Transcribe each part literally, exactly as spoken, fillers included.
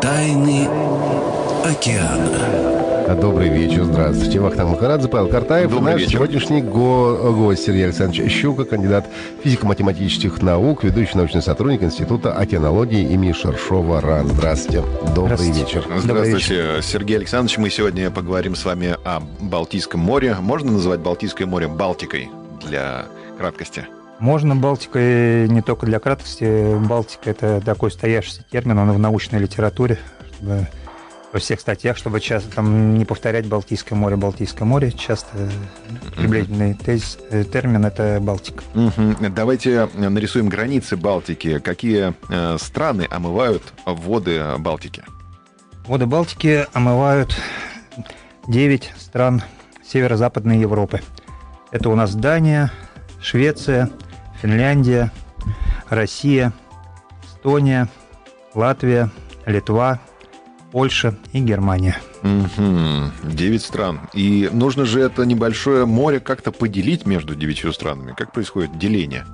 Тайны океана. Добрый вечер, здравствуйте. Вахтанг Махарадзе, Павел Картаев. Добрый Наш вечер. сегодняшний го- гость Сергей Александрович Щука, кандидат физико-математических наук, ведущий научный сотрудник Института океанологии имени Шершова РАН. Здравствуйте. Добрый Здравствуйте. вечер. Здравствуйте, Сергей Александрович. Мы сегодня поговорим с вами о Балтийском море. Можно называть Балтийское море Балтикой для краткости? Можно Балтикой не только для краткости. Балтика – это такой стоявшийся термин, он и в научной литературе, чтобы во всех статьях, чтобы часто там не повторять Балтийское море, Балтийское море. Часто приблизительный тезис, э, термин – это Балтика. Мгм. Давайте нарисуем границы Балтики. Какие э, страны омывают воды Балтики? Воды Балтики омывают девять стран северо-западной Европы. Это у нас Дания, Швеция, Финляндия, Россия, Эстония, Латвия, Литва, Польша и Германия. Мгм. Девять стран. И нужно же это небольшое море как-то поделить между девятью странами. Как происходит деление?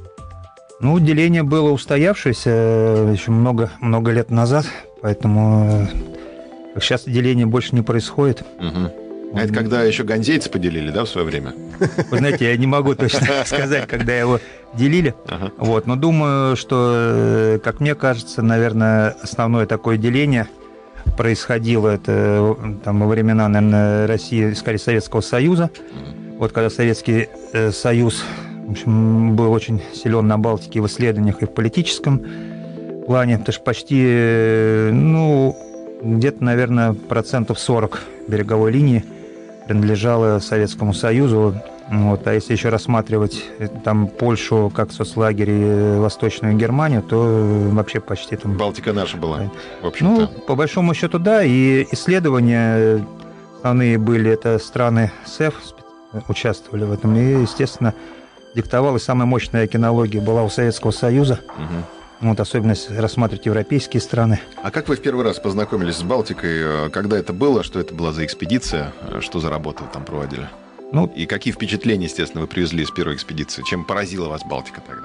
Ну, деление было устоявшееся еще много, много лет назад, поэтому э, как сейчас деление больше не происходит. Мгм. А это когда еще ганзейцы поделили, да, в свое время? Вы знаете, я не могу точно сказать, когда его делили. Ага. Вот, но думаю, что, э, как мне кажется, наверное, основное такое деление происходило это э, там, во времена, наверное, России, скорее, Советского Союза. Вот когда Советский э, Союз, в общем, был очень силен на Балтике в исследованиях и в политическом плане, потому что почти, э, ну, где-то, наверное, процентов сорок береговой линии принадлежало Советскому Союзу. Вот. А если еще рассматривать э, там Польшу как соцлагерь и э, Восточную Германию, то э, вообще почти там... Балтика наша была, в Ну, общем-то. по большому счету, да. И исследования э, основные были, это страны СЭФ спе- участвовали в этом. И, естественно, диктовалась самая мощная океанология была у Советского Союза. Мгм. Вот, особенно если рассматривать европейские страны. А как вы в первый раз познакомились с Балтикой? Э, Когда это было? Что это была за экспедиция? Э, Что за работу вы там проводили? Ну, И какие впечатления, естественно, вы привезли из первой экспедиции? Чем поразила вас Балтика тогда?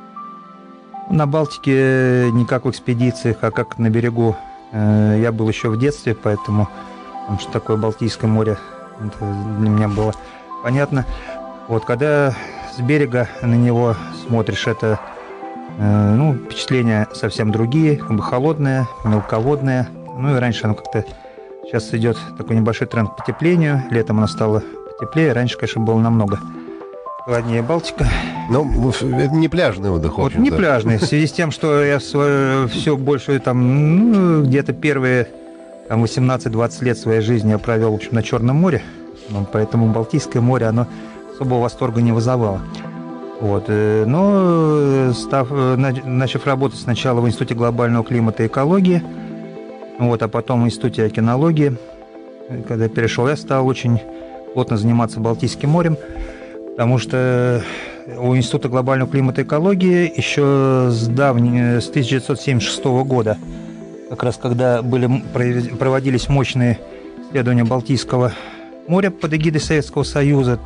на Балтике не как в экспедициях, а как на берегу. Э, Я был еще в детстве, поэтому там, что такое Балтийское море, это для меня было понятно. Вот, когда с берега на него смотришь, это э, ну, впечатления совсем другие, как бы холодное, мелководное. Ну и раньше оно как-то... Сейчас идет такой небольшой тренд к потеплению. Летом оно стало потеплее. Раньше, конечно, было намного холоднее Балтика. Ну, это не пляжный отдых, в Вот общем-то. не пляжный, в связи с тем, что я все больше там, ну, где-то первые там, восемнадцать-двадцать лет своей жизни я провел, в общем, на Черном море. Ну, поэтому Балтийское море, оно особого восторга не вызывало. Вот. э, Но став, э, на- начав работать сначала в Институте глобального климата и экологии, вот, а потом в Институте океанологии, э, когда перешел, я стал очень плотно заниматься Балтийским морем, потому что у Института глобального климата и экологии еще с, давней, с тысяча девятьсот семьдесят шестого года, как раз когда были, м- провез- проводились мощные исследования Балтийского моря под эгидой Советского Союза,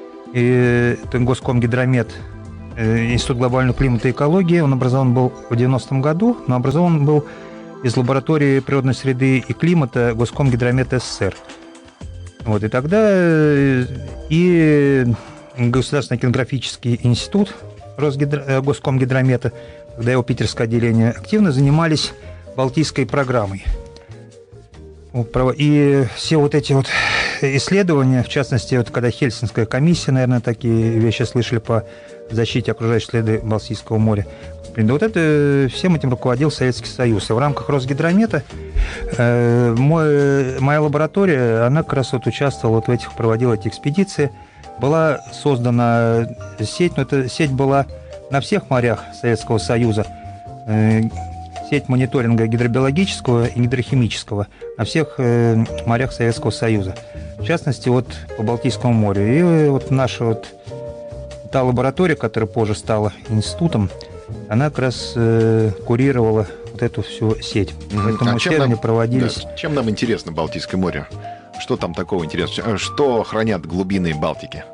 и это Госкомгидромет, э, Институт глобального климата и экологии, он образован был в девяностом году, но образован был из лаборатории природной среды и климата Госкомгидромет СССР. Вот, и тогда э, и Государственный океанографический институт Росгидро- э, Госкомгидромета, когда его питерское отделение, активно занимались Балтийской программой. Вот, право- И все вот эти вот исследования, в частности, вот когда Хельсинская комиссия, наверное, такие вещи слышали по защите окружающей среды Балтийского моря, вот это, всем этим руководил Советский Союз. И в рамках Росгидромета э, мой, моя лаборатория, она как раз вот участвовала вот в этих, проводила эти экспедиции. Была создана сеть, но эта сеть была на всех морях Советского Союза. Э, сеть мониторинга гидробиологического и гидрохимического на всех э, морях Советского Союза. В частности, вот по Балтийскому морю. И вот наша вот та лаборатория, которая позже стала институтом, она как раз э, курировала вот эту всю сеть. Мгм. Поэтому А чем исследования нам- проводились. Да, чем нам интересно Балтийское море? Что там такого интересного? Что хранят глубины Балтики?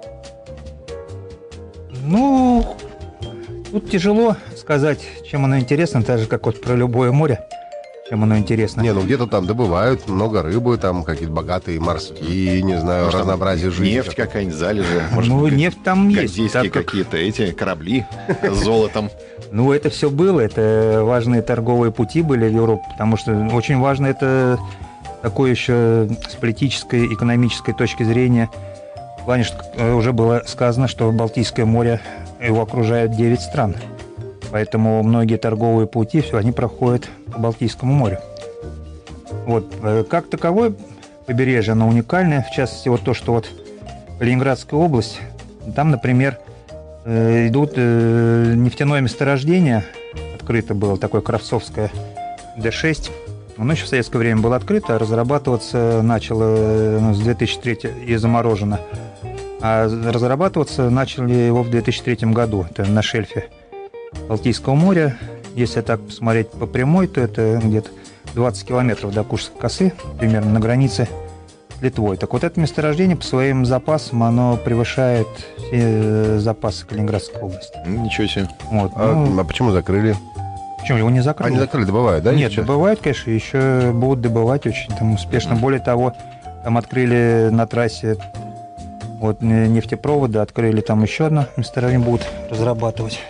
Ну, тут тяжело сказать, чем оно интересно, так же, как вот про любое море. чем оно интересно. Не, ну где-то там добывают много рыбы, там какие-то богатые морские, не знаю, Может, там разнообразие жизни. Нефть какая-нибудь, залежи. Может, Ну, га- нефть там есть. Гвардейские так как- какие-то эти корабли с золотом. Ну, это все было, это важные торговые пути были в Европу, потому что очень важно это такое еще с политической, экономической точки зрения. В плане, что э, уже было сказано, что Балтийское море, его окружают девять стран. Поэтому многие торговые пути, все, они проходят по Балтийскому морю. Вот. э, Как таковое побережье, оно уникальное. В частности, вот то, что вот Калининградская область, там, например, э, идут э, нефтяное месторождение, открыто было, такое Кравцовское Д шесть. Оно еще в советское время было открыто, а разрабатываться начало э, ну, с две тысячи третьего и заморожено. А разрабатываться начали его в две тысячи третьем году. Это на шельфе Балтийского моря. Если так посмотреть по прямой, то это где-то двадцать километров до Куршской косы, примерно на границе с Литвой. Так вот, это месторождение по своим запасам, оно превышает все запасы Калининградской области. М, Ничего себе. Вот. А, Ну, а почему закрыли? почему его не закрыли? Они закрыли, добывают, да? Нет, сейчас? добывают, конечно, еще будут добывать очень там успешно. Мгм. Более того, там открыли на трассе вот не- нефтепровода, открыли там еще одно месторождение, будут разрабатывать.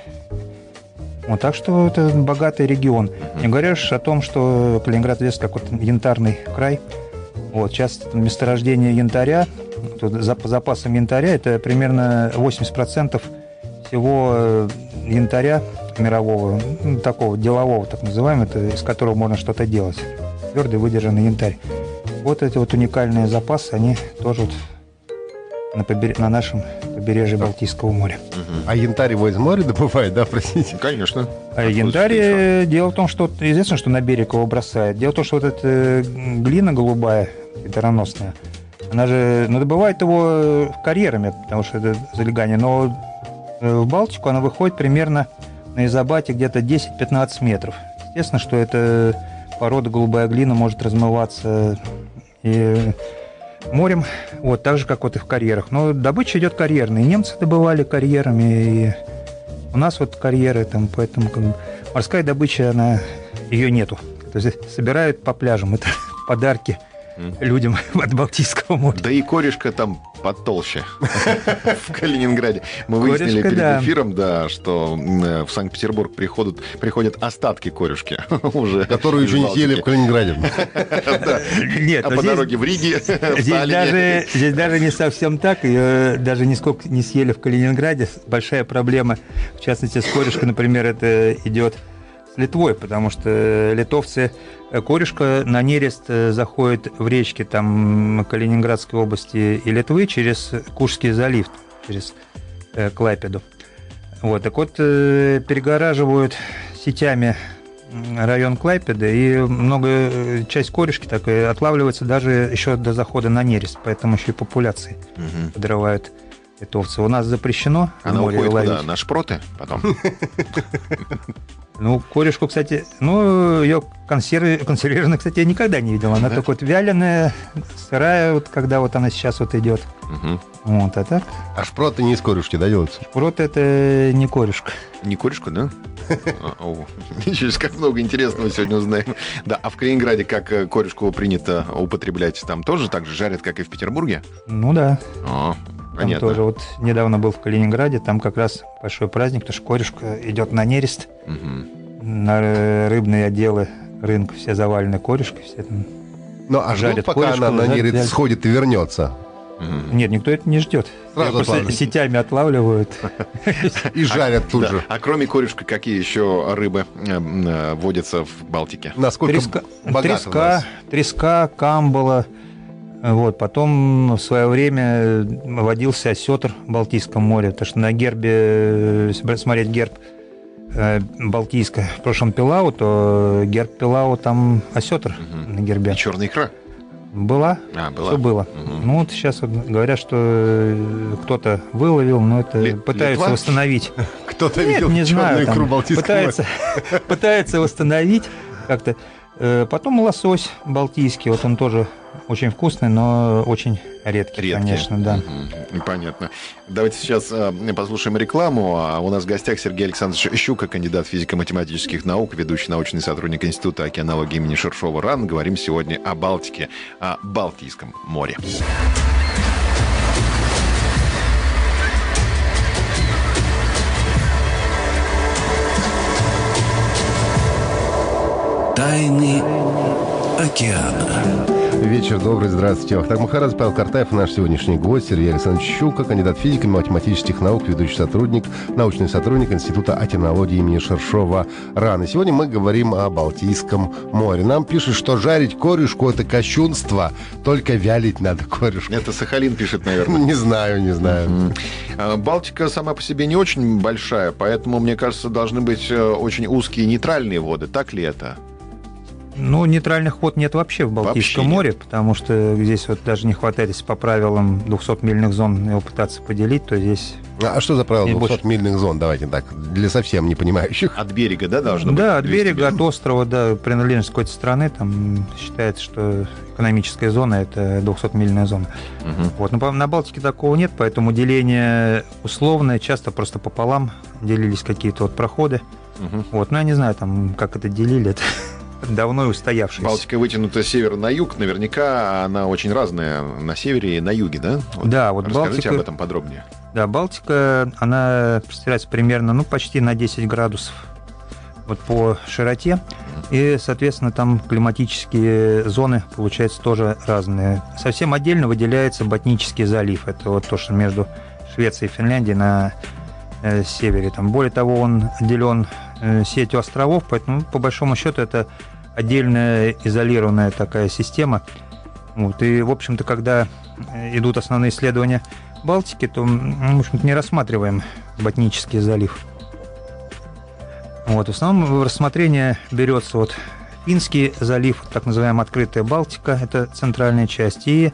Вот, так что это богатый регион. Не говоря уж о том, что Калининград известен как вот янтарный край. Вот, сейчас месторождение янтаря, тут за- по запасам янтаря, это примерно восемьдесят процентов всего э, янтаря мирового, ну, такого делового, так называемого, это, из которого можно что-то делать. Твердый выдержанный янтарь. Вот эти вот уникальные запасы, они тоже вот на, побер- на нашем побережье Балтийского моря. Мгм. А янтарь его из моря добывают, да, простите? Конечно. А Откуда янтарь, же э, дело в том, что вот известно, что на берег его бросают. Дело в том, что вот эта э, глина голубая, петероносная, она же, ну, добывает его карьерами, потому что это залегание, но э, в Балтику она выходит примерно на изобате где-то десять-пятнадцать метров. Естественно, что эта порода голубая глина может размываться и морем, вот, так же, как вот и в карьерах. Но добыча идет карьерная. И немцы добывали карьерами, и у нас вот карьеры, там, поэтому как бы, морская добыча, она, ее нету. То есть собирают по пляжам. Это подарки Мгм. людям от Балтийского моря. Да и корешка там потолще в Калининграде. Мы выяснили Корешка, перед да. эфиром, да, что м, в Санкт-Петербург приходят, приходят остатки корешки уже. Которую из еще не съели в Балтики. Калининграде. Да. Нет, А но по здесь- дороге в Риге, в Здесь Таллине. даже, здесь даже не совсем так, ее даже нисколько не съели в Калининграде. Большая проблема, в частности, с корешкой, например, это идет с Литвой, потому что литовцы, э, корешка на нерест э, заходит в речки там Калининградской области и Литвы через Куршский залив, через э, Клайпеду. Вот, так вот, э, перегораживают сетями м, район Клайпеды, и много, э, часть корешки так и отлавливается даже еще до захода на нерест, поэтому еще и популяции Мгм. подрывают литовцы. У нас запрещено в Она море уходит ловить. куда? На шпроты потом? Ну, корешку, кстати, ну, ее консерви... консервированную, кстати, я никогда не видел. Она Да? только вот вяленая, сырая, вот когда вот она сейчас вот идет. Мгм. Вот, а так, А шпроты не из корешки, да, делаются? шпрот это не корешка. Не корешку, да? А, о, Ничего себе, как много интересного сегодня узнаем. Да, а в Калининграде как э, корешку принято употреблять? Там тоже так же жарят, как и в Петербурге? Ну да, О, там понятно. тоже вот недавно был в Калининграде, там как раз большой праздник, потому что корешка идет на нерест, Мгм. на э, рыбные отделы рынка все завалены корешкой, все там. Ну, а ждут, Жарят пока корешку, она на жарят нерест вяльку. сходит и вернется. Мгм. Нет, никто это не ждет. Сразу Просто отлавливают. сетями отлавливают. И жарят тут Да. же. А кроме корешка, какие еще рыбы э, м, э, водятся в Балтике? Насколько Треска, богато у треска, нас. треска, камбала. Вот, потом в свое время водился осетр в Балтийском море, потому что на гербе, э, если брать- смотреть герб э, Балтийска, в прошлом Пилау, то герб Пилау там осетр Мгм. на гербе. И черная икра? Была, А, была. все было. Мгм. Ну вот сейчас вот говорят, что э, кто-то выловил, но это Ли- пытаются Литва? восстановить. Кто-то Нет, видел не черную знаю, икру там Балтийского моря? пытается, пытается восстановить как-то. Э, Потом лосось балтийский, вот он тоже очень вкусный, но очень редкий, Редкие. конечно, да. Мгм. Понятно. Давайте сейчас э, послушаем рекламу. А у нас в гостях Сергей Александрович Щука, кандидат физико-математических наук, ведущий научный сотрудник Института океанологии имени Шершова РАН. Говорим сегодня о Балтике, о Балтийском море. Тайны океана. Вечер добрый, здравствуйте. Вахтанг Махарадзе, Павел Картаев, наш сегодняшний гость Сергей Александрович Щука, кандидат физико-математических наук, ведущий сотрудник, научный сотрудник Института океанологии имени Шершова РАН. И сегодня мы говорим о Балтийском море. Нам пишут, что жарить корюшку — это кощунство, только вялить надо корюшку. Это Сахалин пишет, наверное. Не знаю, не знаю. Мгм. А, Балтика сама по себе не очень большая, поэтому, мне кажется, должны быть э, очень узкие нейтральные воды. Так ли это? Ну, нейтральных вод нет вообще в Балтийском Вообще нет. море, потому что здесь вот даже не хватает, если по правилам двухсотмильных зон его пытаться поделить, то здесь... А что за правило И больше- двухсотмильных зон? Давайте так, для совсем не понимающих. От берега, да, должно быть? Да, от двести берега, миль? от острова, да, принадлежность какой-то страны, там считается, что экономическая зона – это двухсотмильная зона. Мгм. Вот. Но по- на Балтике такого нет, поэтому деление условное, часто просто пополам делились какие-то вот проходы. Мгм. Вот. Ну, я не знаю, там, как это делили, это давно и устоявшееся. Балтика вытянута с севера на юг. Наверняка она очень разная на севере и на юге, да? Вот Да, вот Расскажите Балтика- об этом подробнее. Да, Балтика, она простирается примерно, ну, почти на десять градусов вот по широте. И, соответственно, там климатические зоны, получается, тоже разные. Совсем отдельно выделяется Ботнический залив. Это вот то, что между Швецией и Финляндией на э, севере. Там, более того, он отделен э, сетью островов, поэтому, по большому счету, это отдельная изолированная такая система. Вот. И, в общем-то, когда э, идут основные исследования Балтики, то мы, в общем-то, не рассматриваем Ботнический залив. Вот, в основном в рассмотрение берется вот Финский залив, так называемая открытая Балтика, это центральная часть, и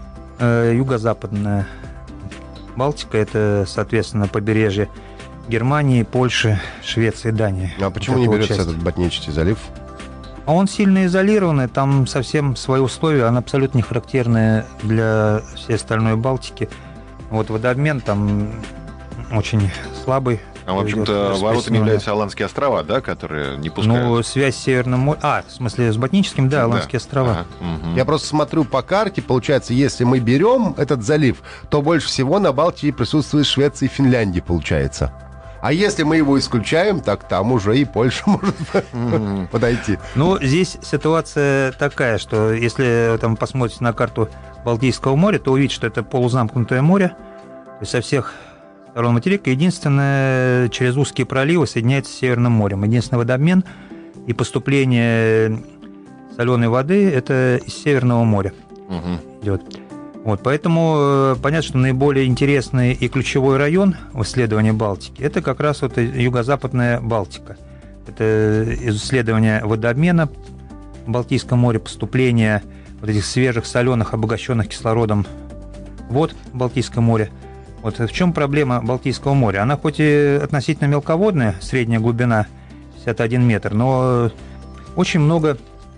э, юго-западная Балтика, это, соответственно, побережье Германии, Польши, Швеции, Дании. А почему Вот не эта вот берется часть. этот Ботнический залив? А он сильно изолированный, там совсем свои условия, он абсолютно не характерный для всей остальной Балтики. Вот водообмен там очень слабый. А, в общем-то, идет, воротами распределенный. являются Аландские острова, да, которые не пускают? Ну, связь с Северным морем... А, в смысле, с Ботническим, да, Аландские острова. Ага. Мгм. Я просто смотрю по карте, получается, если мы берем этот залив, то больше всего на Балтике присутствует Швеция и Финляндия, получается. А если мы его исключаем, так там уже и Польша может Мгм. подойти. Ну, здесь ситуация такая, что если вы там посмотрите на карту Балтийского моря, то увидите, что это полузамкнутое море. То есть со всех сторон материка единственное, через узкие проливы соединяется с Северным морем. Единственный водообмен и поступление соленой воды – это из Северного моря Мгм. идет. Вот, поэтому э, понятно, что наиболее интересный и ключевой район в исследовании Балтики – это как раз вот юго-западная Балтика. Это исследование водообмена в Балтийском море, поступление вот этих свежих, соленых, обогащенных кислородом вод в Балтийском море. Вот в чем проблема Балтийского моря? Она хоть и относительно мелководная, средняя глубина пятьдесят один метр, но очень много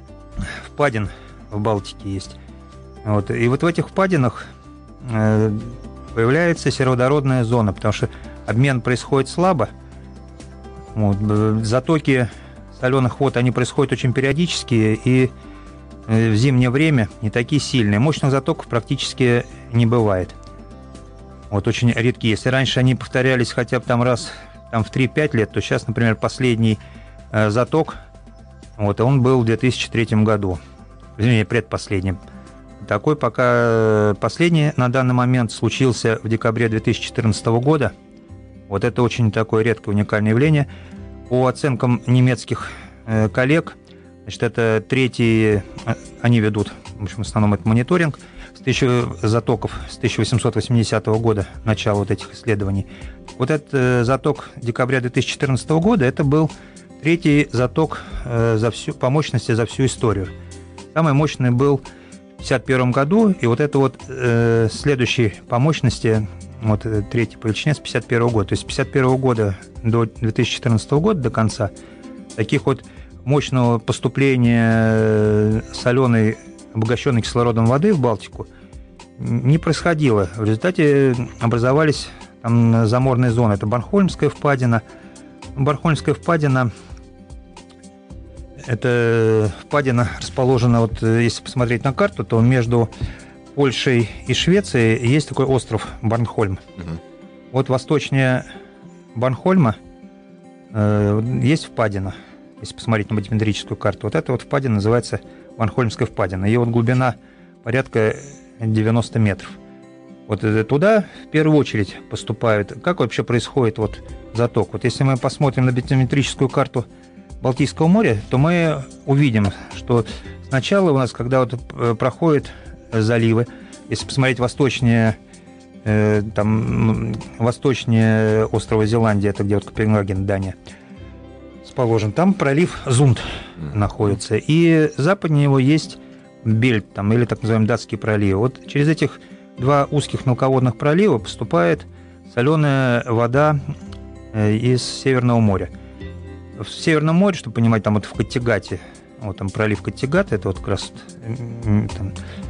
впадин в Балтике есть. Вот. И вот в этих впадинах э, появляется сероводородная зона, потому что обмен происходит слабо. Вот. Б- Затоки соленых вод, они происходят очень периодически, и э, в зимнее время не такие сильные. Мощных затоков практически не бывает. Вот очень редкие. Если раньше они повторялись хотя бы там раз там, в три-пять лет, то сейчас, например, последний э, заток, вот, он был в две тысячи третьем году. Вернее, предпоследним. Такой пока последний на данный момент случился в декабре две тысячи четырнадцатого года. Вот это очень такое редкое, уникальное явление. По оценкам немецких э, коллег, значит, это третий, э, они ведут, в общем, в основном это мониторинг, с тысячи затоков с тысяча восемьсот восьмидесятого года, начало вот этих исследований. Вот этот э, заток декабря две тысячи четырнадцатого года, это был третий заток э, за всю, по мощности за всю историю. Самый мощный был в пятьдесят первом году, и вот это вот э, следующий по мощности, вот э, третий по величине с пятьдесят первого года. То есть с пятьдесят первого года до две тысячи четырнадцатого года, до конца, таких вот мощного поступления соленой, обогащенной кислородом воды в Балтику не происходило. В результате образовались там заморные зоны. Это Борнхольмская впадина. Борнхольмская впадина – это впадина расположена, вот если посмотреть на карту, то между Польшей и Швецией есть такой остров Борнхольм. Угу. Вот восточнее Борнхольма э, есть впадина. Если посмотреть на матеметрическую карту, вот эта вот впадина называется Борнхольмская впадина. Ее вот глубина порядка девяносто метров. Вот туда в первую очередь поступают. Как вообще происходит вот заток? Вот если мы посмотрим на матеметрическую карту Балтийского моря, то мы увидим, что сначала у нас, когда вот проходят заливы, если посмотреть восточнее, э, там, восточнее острова Зеландия, это где вот Копенгаген, Дания, расположен, там пролив Зунд mm-hmm. находится, и западнее него есть Бельт, там, или так называемый Датский пролив. Вот через этих два узких мелководных пролива поступает соленая вода из Северного моря. В Северном море, чтобы понимать, там вот в Каттегате, вот там пролив Каттегат, это вот как раз там,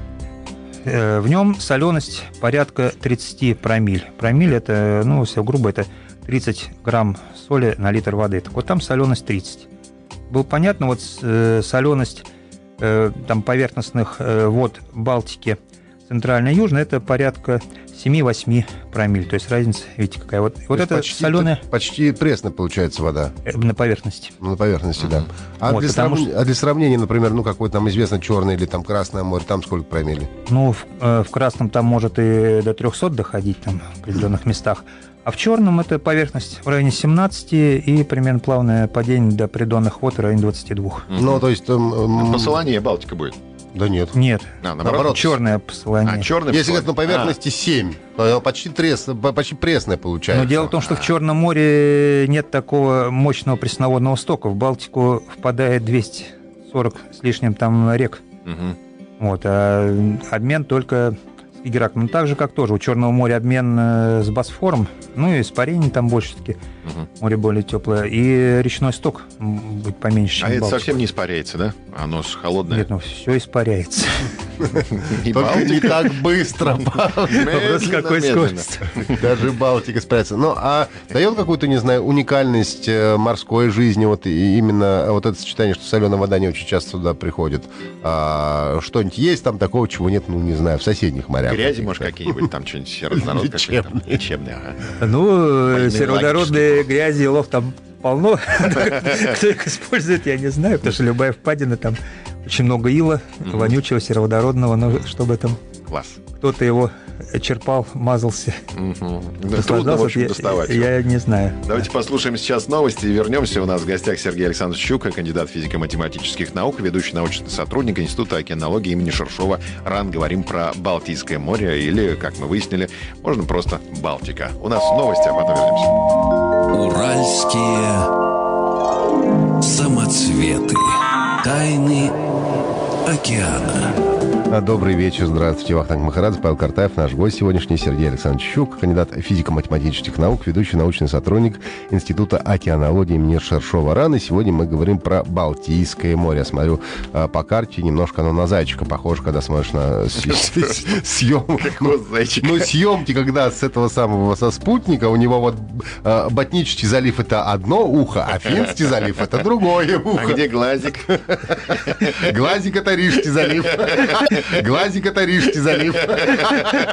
э, в нем соленость порядка тридцать промилле. Промилле это, ну, если грубо, это тридцать грамм соли на литр воды. Так вот там соленость тридцать. Было понятно, вот э, соленость э, там поверхностных э, вод Балтики центральной и южной, это порядка семь-восемь промилле. То есть разница, видите, какая. Вот, вот это почти, соленая... Почти пресная получается вода. На поверхности. На поверхности, mm-hmm. да. А, вот, для срав... что... а для сравнения, например, ну, какое там известно Черное или там Красное море, там сколько промилле? Ну, в, э, в Красном там может и до триста доходить там, в определенных местах. А в Черном это поверхность в районе семнадцати и примерно плавное падение до придонных вод в районе двадцати двух. Mm-hmm. Ну, то есть... Эм, Посолонее Балтика будет. Да нет. Нет. А, наоборот, наоборот, черное посолонее. А, черное Если посолонее. говорить на поверхности а. семь, то почти, трес, почти пресное получается. Но дело в том, что в Черном море нет такого мощного пресноводного стока. В Балтику впадает двести сорок с лишним там рек. Угу. Вот, а обмен только с Гераком. Ну, так же, как тоже у Черного моря обмен с Босфором. Ну, и испарение там больше таки. Угу. Море более теплое. И речной сток будет поменьше, чем А это Балтику. совсем не испаряется, да? Оно ж холодное. Нет, ну все испаряется. Только не так быстро. Вопрос, какой скорости. Даже Балтика испаряется. Ну, а дает какую-то, не знаю, уникальность морской жизни, вот именно вот это сочетание, что соленая вода не очень часто сюда приходит. Что-нибудь есть там такого, чего нет, ну, не знаю, в соседних морях? Грязи, может, какие-нибудь там что-нибудь разнородное. Лечебные. Ну, сероводородные грязи и лов там полно. Кто их использует, я не знаю, потому что любая впадина, там очень много ила, mm-hmm. вонючего, сероводородного, но чтобы там Класс. кто-то его черпал, мазался. Mm-hmm. Трудно, в общем, я, доставать. Я, я не знаю. Давайте послушаем сейчас новости и вернемся. У нас в гостях Сергей Александрович Щука, кандидат физико-математических наук, ведущий научный сотрудник Института океанологии имени Шершова РАН. Говорим про Балтийское море или, как мы выяснили, можно просто Балтика. У нас новости, а потом вернемся. Уральские самоцветы. Тайны океана. Добрый вечер, здравствуйте, Вахтанг Махарадзе, Павел Картаев, наш гость сегодняшний Сергей Александрович Щука, кандидат физико-математических наук, ведущий научный сотрудник Института океанологии имени Шершова РАН. И сегодня мы говорим про Балтийское море. Я смотрю по карте, немножко оно на зайчика похоже, когда смотришь на съемки. Ну, съемки, когда с этого самого, со спутника, у него вот Ботнический залив — это одно ухо, а Финский залив — это другое ухо. А где глазик? Глазик — это Рижский залив. Глазик — это Рижский залив.